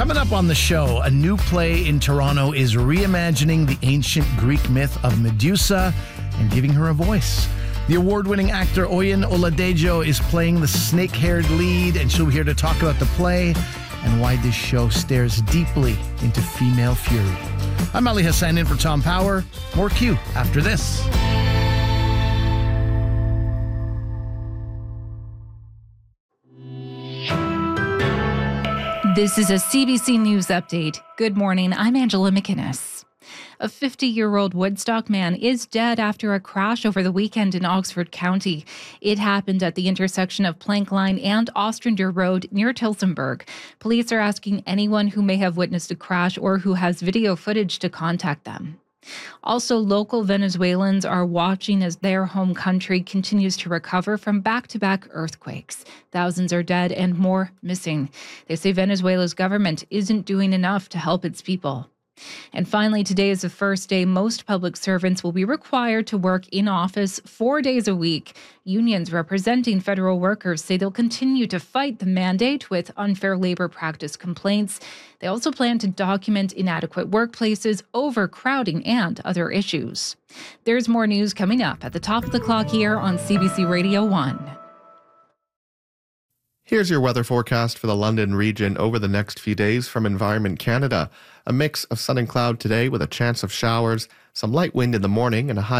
Coming up on the show, a new play in Toronto is reimagining the ancient Greek myth of Medusa and giving her a voice. The award-winning actor Oyin Oladejo is playing the snake-haired lead, and she'll be here to talk about the play and why this show stares deeply into female fury. I'm Ali Hassan in for Tom Power. More Q after this. This is a CBC News Update. Good morning, I'm Angela McInnes. A 50-year-old Woodstock man is dead after a crash over the weekend in Oxford County. It happened at the intersection of Plank Line and Ostrander Road near Tillsonburg. Police are asking anyone who may have witnessed a crash or who has video footage to contact them. Also, local Venezuelans are watching as their home country continues to recover from back-to-back earthquakes. Thousands are dead and more missing. They say Venezuela's government isn't doing enough to help its people. And finally, today is the first day most public servants will be required to work in office 4 days a week. Unions representing federal workers say they'll continue to fight the mandate with unfair labor practice complaints. They also plan to document inadequate workplaces, overcrowding, and other issues. There's more news coming up at the top of the clock here on CBC Radio 1. Here's your weather forecast for the London region over the next few days from Environment Canada. A mix of sun and cloud today with a chance of showers, some light wind in the morning, and a high